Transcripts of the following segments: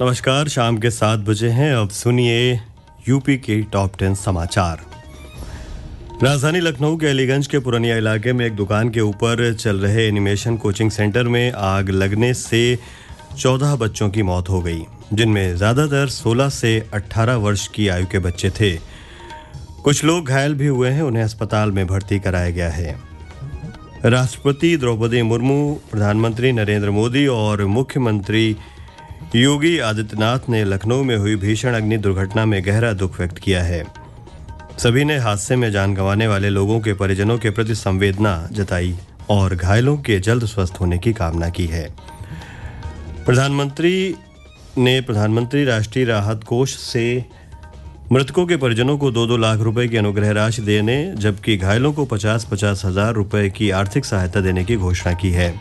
नमस्कार, शाम के 7 बजे हैं। अब सुनिए यूपी के टॉप 10 समाचार। राजधानी लखनऊ के अलीगंज के पुरानिया इलाके में एक दुकान के ऊपर चल रहे एनिमेशन कोचिंग सेंटर में आग लगने से 14 बच्चों की मौत हो गई, जिनमें ज़्यादातर 16 से 18 वर्ष की आयु के बच्चे थे। कुछ लोग घायल भी हुए हैं, उन्हें अस्पताल में भर्ती कराया गया है। राष्ट्रपति द्रौपदी मुर्मू, प्रधानमंत्री नरेंद्र मोदी और मुख्यमंत्री योगी आदित्यनाथ ने लखनऊ में हुई भीषण अग्नि दुर्घटना में गहरा दुख व्यक्त किया है। सभी ने हादसे में जान गंवाने वाले लोगों के परिजनों के प्रति संवेदना जताई और घायलों के जल्द स्वस्थ होने की कामना की है। प्रधानमंत्री राष्ट्रीय राहत कोष से मृतकों के परिजनों को 2-2 लाख रुपए की अनुग्रह राशि देने, जबकि घायलों को 50-50 हजार रुपए की आर्थिक सहायता देने की घोषणा की है।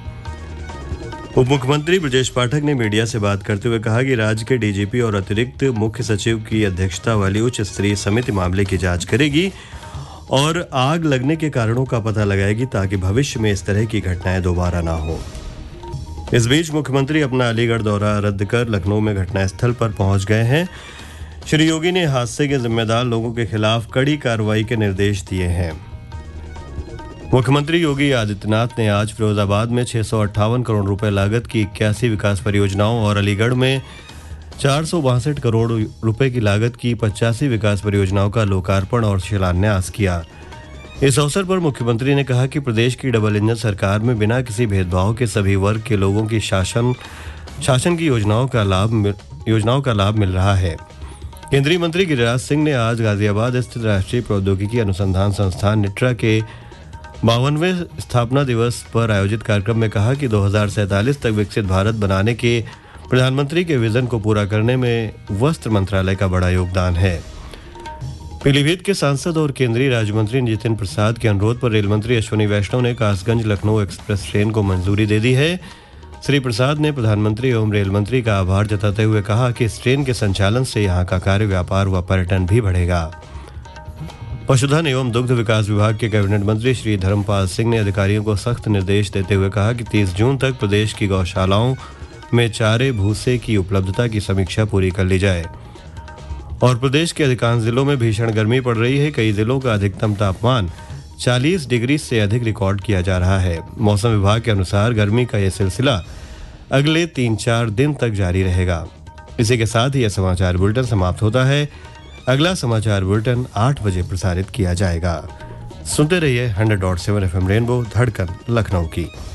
उप मुख्यमंत्री ब्रजेश पाठक ने मीडिया से बात करते हुए कहा कि राज्य के डीजीपी और अतिरिक्त मुख्य सचिव की अध्यक्षता वाली उच्च स्तरीय समिति मामले की जांच करेगी और आग लगने के कारणों का पता लगाएगी, ताकि भविष्य में इस तरह की घटनाएं दोबारा ना हो। इस बीच मुख्यमंत्री अपना अलीगढ़ दौरा रद्द कर लखनऊ में घटनास्थल पर पहुंच गए हैं। श्री योगी ने हादसे के जिम्मेदार लोगों के खिलाफ कड़ी कार्रवाई के निर्देश दिए हैं। मुख्यमंत्री योगी आदित्यनाथ ने आज फिरोजाबाद में 658 करोड़ रुपए लागत की 81 विकास परियोजनाओं और अलीगढ़ में 462 करोड़ रुपए की लागत की 85 विकास परियोजनाओं का लोकार्पण और शिलान्यास किया। इस अवसर पर मुख्यमंत्री ने कहा कि प्रदेश की डबल इंजन सरकार में बिना किसी भेदभाव के सभी वर्ग के लोगों की शासन की योजनाओं का लाभ मिल रहा है। केंद्रीय मंत्री गिरिराज सिंह ने आज गाजियाबाद स्थित राष्ट्रीय प्रौद्योगिकी अनुसंधान संस्थान निट्रा के 52वें स्थापना दिवस पर आयोजित कार्यक्रम में कहा कि 2047 तक विकसित भारत बनाने के प्रधानमंत्री के विजन को पूरा करने में वस्त्र मंत्रालय का बड़ा योगदान है। पीलीभीत के सांसद और केंद्रीय राज्य मंत्री जितिन प्रसाद के अनुरोध पर रेल मंत्री अश्विनी वैष्णव ने कासगंज लखनऊ एक्सप्रेस ट्रेन को मंजूरी दे दी है। श्री प्रसाद ने प्रधानमंत्री एवं रेल मंत्री का आभार जताते हुए कहा कि इस ट्रेन के संचालन से यहाँ का कार्य, व्यापार व पर्यटन भी बढ़ेगा। पशुधन एवं दुग्ध विकास विभाग के कैबिनेट मंत्री श्री धर्मपाल सिंह ने अधिकारियों को सख्त निर्देश देते हुए कहा कि 30 जून तक प्रदेश की गौशालाओं में चारे भूसे की उपलब्धता की समीक्षा पूरी कर ली जाए। और प्रदेश के अधिकांश जिलों में भीषण गर्मी पड़ रही है। कई जिलों का अधिकतम तापमान 40 डिग्री से अधिक रिकॉर्ड किया जा रहा है। मौसम विभाग के अनुसार गर्मी का यह सिलसिला अगले 3-4 दिन तक जारी रहेगा। इसी के साथ ही यह समाचार बुलेटिन समाप्त होता है। अगला समाचार बुलेटिन 8 बजे प्रसारित किया जाएगा। सुनते रहिए 100.7 FM रेनबो, धड़कन लखनऊ की।